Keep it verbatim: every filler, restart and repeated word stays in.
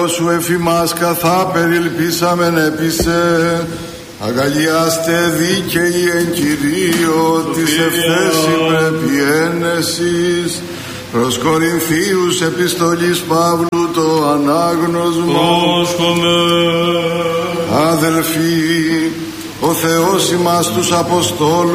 Σου εφημάς καθά περιλπίσαμεν επίσε, αγαλιάστε δίκαιοι εν Κυρίω της ευθέση πρέπει ένεσης. Προς Κορινθίους επιστολής Παύλου το ανάγνωσμο. Αδελφοί, ο Θεός ημάς τους Αποστόλους